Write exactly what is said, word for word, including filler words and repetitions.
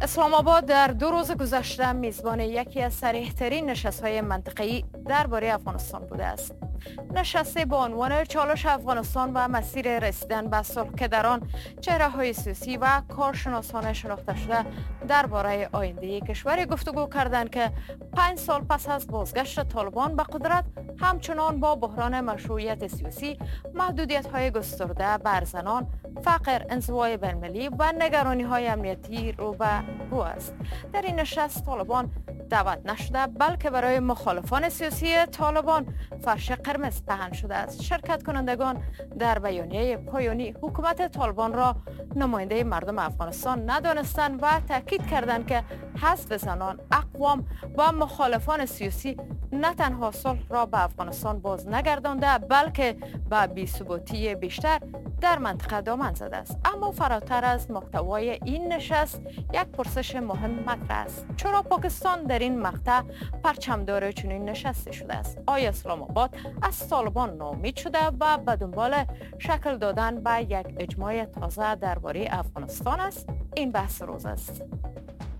اسلام آباد در دو روز گذشته میزبان یکی از صریح‌ترین نشست‌های منطقه‌ای درباره افغانستان بوده است. نشستی با عنوان چالش افغانستان و مسیر رسیدن به صلح که در آن چهره‌های سیاسی و کارشناسان شناخته شده درباره آینده کشور گفتگو کردند که پنج سال پس از بازگشت طالبان به قدرت همچنان با بحران مشروعیت سیاسی، محدودیت‌های گسترده بر زنان، فقر، انزوای بین‌المللی و نگرانی‌های امنیتی رو به رو است. در این نشست طالبان دعوت نشده بلکه برای مخالفان سیاسی طالبان فرش قرمز پهن شده است. شرکت کنندگان در بیانیه پایانی حکومت طالبان را نماینده مردم افغانستان ندانستند و تاکید کردند که حذف زنان، اقوام و مخالفان سیاسی نه تنها صلح را به افغانستان باز نگردانده بلکه به بی‌ثباتی بیشتر در منطقه دامن زده است. اما فراتر از محتوای این نشست یک پرسش مهم مطرح است: چرا پاکستان در این مقطع پرچمدار چنین نشستی شده است؟ آیا اسلام آباد از طالبان ناامید شده و به دنبال شکل دادن به یک اجماع تازه درباره افغانستان است؟ این بحث روز است.